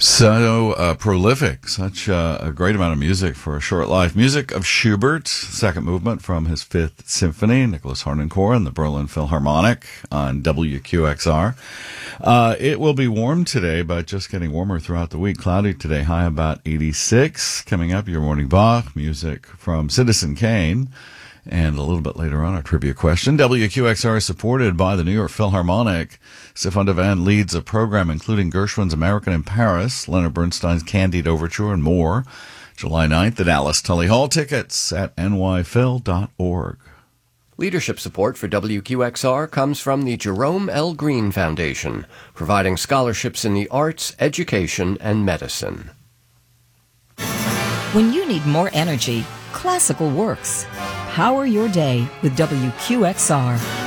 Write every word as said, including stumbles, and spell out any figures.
So uh, prolific, such uh, a great amount of music for a short life. Music of Schubert, second movement from his Fifth Symphony, Nicholas Harnoncourt and the Berlin Philharmonic on W Q X R. Uh, it will be warm today, but just getting warmer throughout the week. Cloudy today, high about eighty-six. Coming up, your morning Bach, music from Citizen Kane. And a little bit later on, our trivia question. W Q X R is supported by the New York Philharmonic. Stefan Devane leads a program including Gershwin's American in Paris, Leonard Bernstein's Candide Overture, and more. July ninth at Alice Tully Hall. Tickets at n y phil dot org. Leadership support for W Q X R comes from the Jerome L. Green Foundation, providing scholarships in the arts, education, and medicine. When you need more energy, classical works. Power your day with W Q X R.